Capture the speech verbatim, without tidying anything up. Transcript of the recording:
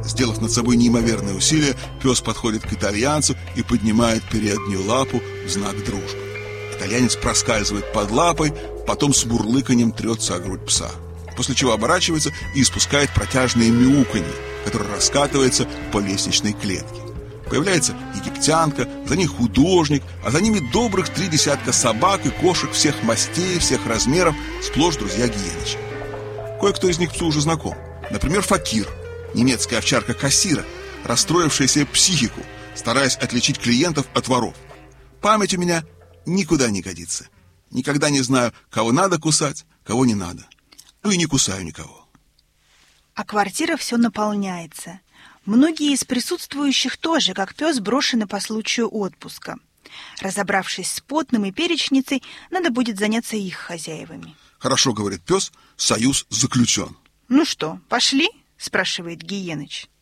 Сделав над собой неимоверное усилие, пес подходит к итальянцу и поднимает переднюю лапу в знак дружбы. Итальянец проскальзывает под лапой, потом с бурлыканьем трется о грудь пса, после чего оборачивается и испускает протяжное мяуканье, которое раскатывается по лестничной клетке. Появляется египтянка, за ней художник, а за ними добрых три десятка собак и кошек всех мастей, всех размеров, сплошь друзья Гиеныча. Кое-кто из них псу уже знаком. Например, Факир, немецкая овчарка кассира, расстроившая себе психику, стараясь отличить клиентов от воров. Память у меня никуда не годится. Никогда не знаю, кого надо кусать, кого не надо. Ну и не кусаю никого. А квартира все наполняется. Многие из присутствующих тоже, как пес, брошены по случаю отпуска. Разобравшись с потным и перечницей, надо будет заняться их хозяевами. Хорошо, говорит пес, союз заключен. Ну что, пошли? Спрашивает Гиеныч.